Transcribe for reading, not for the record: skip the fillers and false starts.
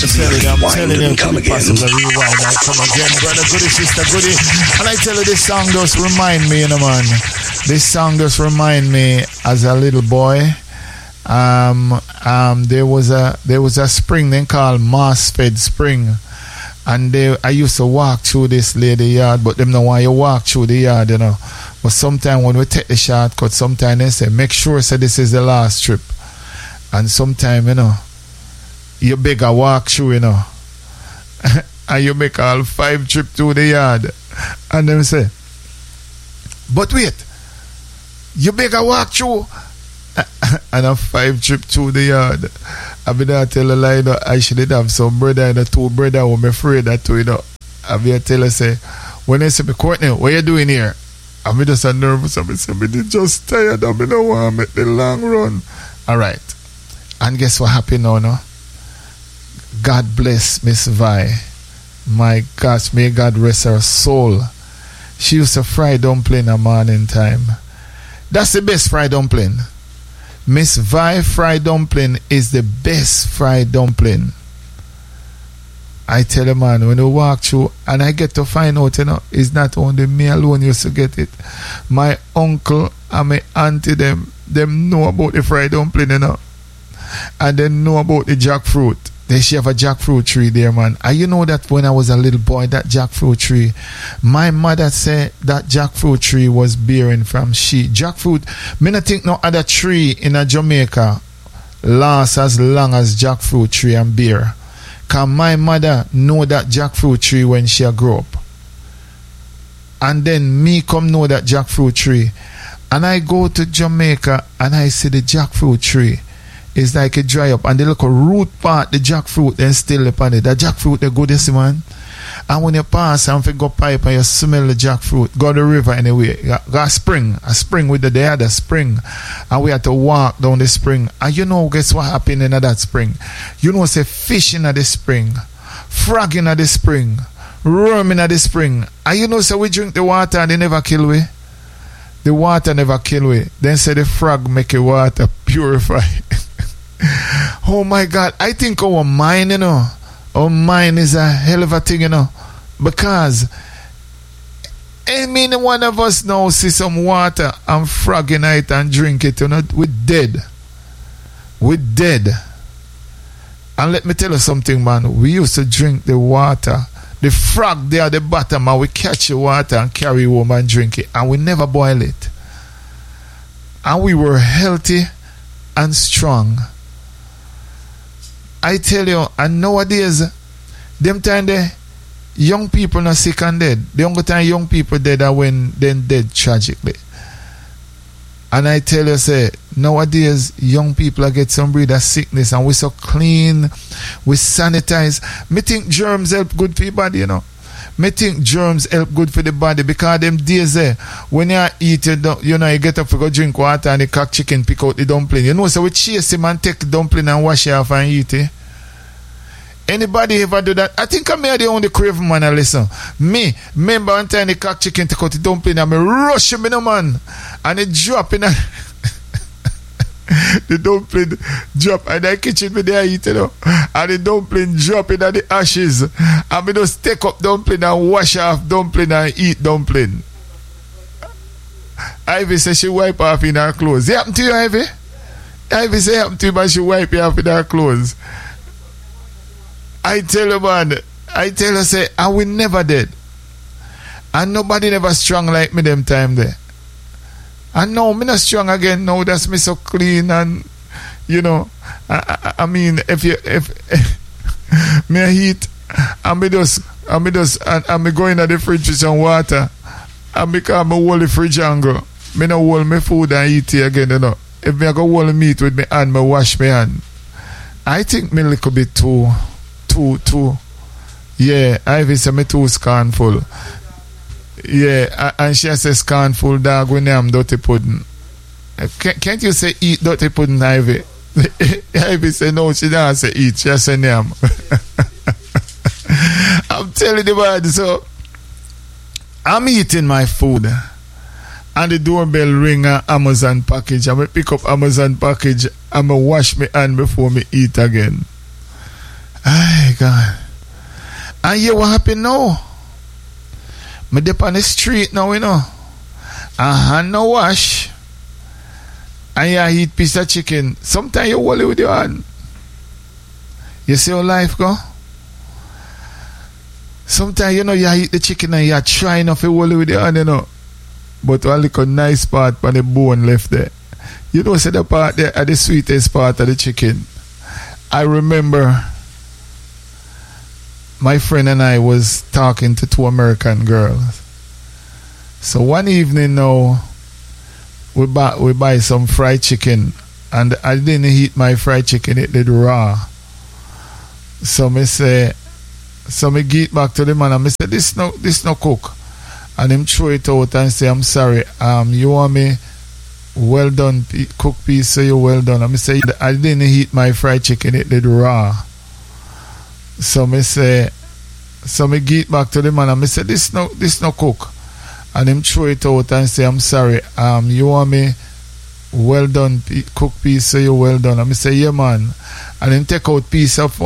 I'm telling you, to be possible rewind and come again, brother Goody, sister Goody. And I tell you, this song does remind me, you know, man. This song does remind me as a little boy. There was a spring they called Marsfed Spring, and I used to walk through this lady yard, but them know why you walk through the yard, you know. But sometimes when we take the shortcut, sometimes they say make sure this is the last trip, and sometimes, you know, you beg a walk through, you know, and you make all 5 trips through the yard, and them say, but wait, you beg a walk through. And a 5 trip through the yard. I be there tell a lie, you know, I should have some brother and 2 brother who I'm afraid that too, you know. I be tell her say, when they say me Courtney, what you doing here? I be just a nervous, I be say, me just tired, I be don't want to make the long run. Alright. And guess what happened now, no? God bless Miss Vi. My gosh, may God rest her soul. She used to fry dumpling at morning time. That's the best fried dumpling. Miss Vi fried dumpling is the best fried dumpling. I tell you, man, when you walk through, and I get to find out, you know, it's not only me alone used to get it. My uncle and my auntie, them know about the fried dumpling, you know. And they know about the jackfruit. They should have a jackfruit tree there, man. And you know that when I was a little boy, that jackfruit tree, my mother said that jackfruit tree was bearing from she. Jackfruit, me not think no other tree in a Jamaica lasts as long as jackfruit tree and bear. Cause my mother know that jackfruit tree when she grew up. And then me come know that jackfruit tree. And I go to Jamaica and I see the jackfruit tree. It's like a dry up, and they look a root part, the jackfruit, then still upon it. The jackfruit, they go this, man. And when you pass and you go pipe and you smell the jackfruit, go to the river anyway. Got a spring with the day, the spring. And we had to walk down the spring. And you know, guess what happened in that spring? You know, say fishing at the spring, frogging at the spring, worming at the spring. And you know, say we drink the water and they never kill we. The water never kill we. Then say the frog make the water purify. Oh my God, I think our mind, you know, our mind is a hell of a thing, you know, because any one of us now see some water and frog in it and drink it, you know, we're dead. We're dead. And let me tell you something, man, we used to drink the water, the frog there at the bottom, and we catch the water and carry home and drink it, and we never boil it. And we were healthy and strong. I tell you, and nowadays, them time the young people not sick and dead. The only time young people dead are when then dead tragically. And I tell you, say, nowadays, young people get some breed of sickness, and we so clean, we sanitize. Me think germs help good for your body, you know. Me think germs help good for the body, because them days there, when you eat it, you know, you get up to go drink water and the cock chicken pick out the dumpling. You know, so we chase him and take the dumpling and wash it off and eat it. Anybody ever do that? I think I'm the only craven man I listen. Me, remember one time the cock chicken take out the dumpling and me rush him, you know, man. And it drop in the dumpling drop in the kitchen me there eat, you know. And the dumpling drop in the ashes. And me just take up dumpling and wash off dumpling and eat dumpling. Ivy says she wipe off in her clothes. It happened to you, Ivy? Ivy say it happened to you, but she wipe it off in her clothes. I tell you, man, I tell you, say, and we never did. And nobody never strong like me them time there. And now me not strong again. Now that's me so clean, and you know, I mean, if me a heat, and me go in the fridge with some water, and because me hold the fridge and go, me no hold me food and eat it again, you know. If me go hold meat with me hand, me wash me hand. I think me little bit too. Yeah, Ivy said me too scornful. Yeah, and she says scornful dog when I'm dirty pudding. Can't you say eat dirty pudding, Ivy? Ivy said no, she don't say eat, she say name. I'm telling you, man, so I'm eating my food and the doorbell ring an Amazon package. I'm going to pick up Amazon package and I wash my hand before me eat again. Ay, God. And you what happen now? Me dip on the street now, you know. And hand no wash. And you eat piece of chicken. Sometimes you hold it with your hand. You see how life go? Sometimes, you know, you eat the chicken and you try enough to hold it with your hand, you know. But one little nice part on the bone left there. You know, say the part there are the sweetest part of the chicken. I remember my friend and I was talking to two American girls. So one evening now, we buy some fried chicken, and I didn't eat my fried chicken, it did raw. So me get back to the man and me say, this no cook. And him throw it out and say, I'm sorry, you want me well done cook piece, so you well done. And me say, I didn't eat my fried chicken, it did raw. So me get back to the man and me say, this no cook. And him throw it out and say, I'm sorry, you want me well done cook piece, so you well done. And me say, yeah man. And him take out piece of